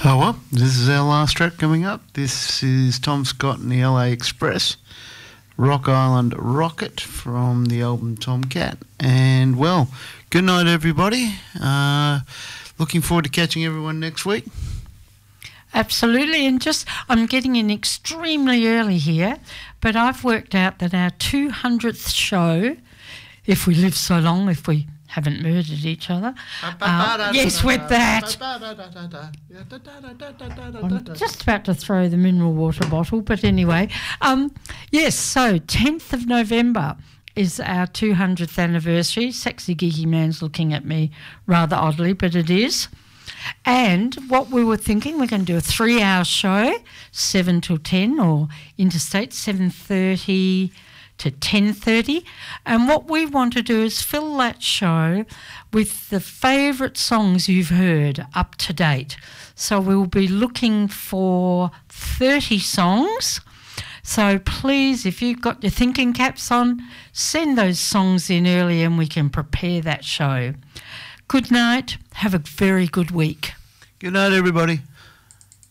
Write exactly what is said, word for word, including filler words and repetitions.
Oh well, this is our last track coming up. This is Tom Scott and the L A Express, Rock Island Rocket from the album Tomcat. And well, good night everybody. Uh, looking forward to catching everyone next week. Absolutely, and just, I'm getting in extremely early here, but I've worked out that our two hundredth show, if we live so long, if we haven't murdered each other. Uh, yes, with that. I'm just about to throw the mineral water bottle, but anyway. Um, yes, so tenth of November is our two hundredth anniversary. Sexy geeky man's looking at me rather oddly, but it is. And what we were thinking, we're going to do a three-hour show, seven till ten, or interstate, seven thirty to ten thirty, and what we want to do is fill that show with the favourite songs you've heard up to date. So we'll be looking for thirty songs. So please, if you've got your thinking caps on, send those songs in early and we can prepare that show. Good night. Have a very good week. Good night, everybody.